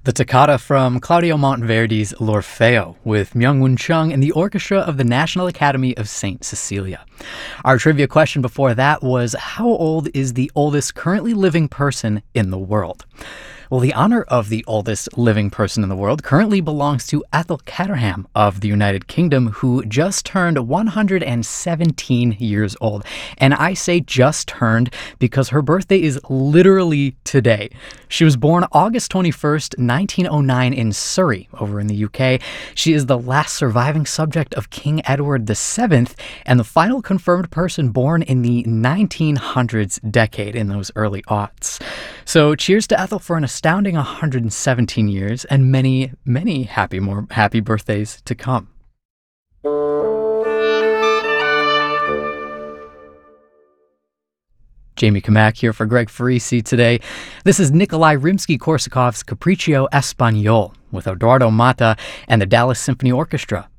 The toccata from Claudio Monteverdi's L'Orfeo with Myung-Whun Chung and the orchestra of the National Academy of St. Cecilia. Our trivia question before that was, how old is the oldest currently living person in the world? Well, the honor of the oldest living person in the world currently belongs to Ethel Caterham of the United Kingdom, who just turned 117 years old. And I say just turned because her birthday is literally today. She was born August 21st, 1909 in Surrey, over in the UK. She is the last surviving subject of King Edward VII and the final confirmed person born in the 1900s decade, in those early aughts. So cheers to Ethel for an astounding 117 years and many, many happy birthdays to come. Jamie Kamak here for Greg Farisi today. This is Nikolai Rimsky-Korsakov's Capriccio Espagnol with Eduardo Mata and the Dallas Symphony Orchestra.